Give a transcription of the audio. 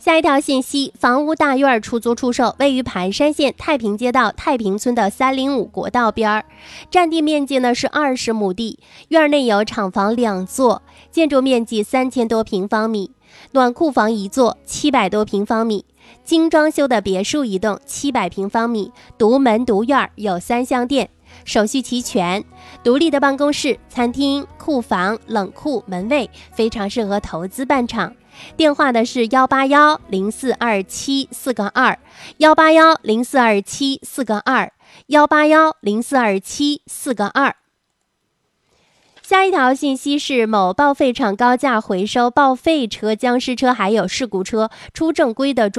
下一条信息，房屋大院出租出售，位于盘山县太平街道太平村的305国道边，占地面积呢是20亩地，院内有厂房2座，建筑面积3000多平方米，暖库房1座，700多平方米，精装修的别墅1栋，700平方米，独门独院，有3项电，手续齐全，独立的办公室、餐厅、库房、冷库、门卫，非常适合投资办厂。电话的是181042742，181042742，181042742。下一条信息是，某报废厂高价回收报废车、僵尸车还有事故车，出正规的